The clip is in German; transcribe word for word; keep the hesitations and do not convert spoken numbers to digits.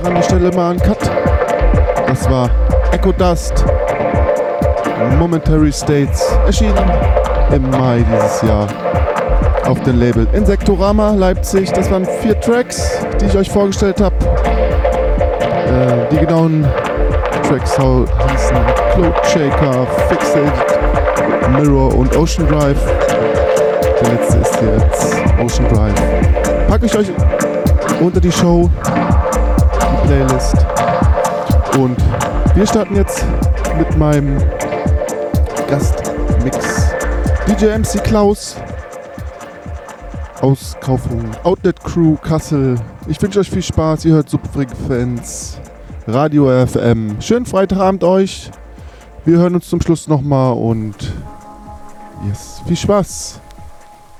an der Stelle mal einen Cut. Das war Echo Dust, Momentary States, erschienen im Mai dieses Jahr auf dem Label Insektorama Leipzig. Das waren vier Tracks, die ich euch vorgestellt habe. Äh, die genauen Tracks hießen Cloud Shaker, Fixated, Mirror und Ocean Drive. Der letzte ist hier jetzt Ocean Drive. Packe ich euch unter die Show, die Playlist. Und wir starten jetzt mit meinem Gastmix. D J M C Klaus, Auskaufung Outlet Crew Kassel. Ich wünsche euch viel Spaß, ihr hört Subfrequenz, Radio R F M. Schönen Freitagabend euch. Wir hören uns zum Schluss nochmal und yes, viel Spaß.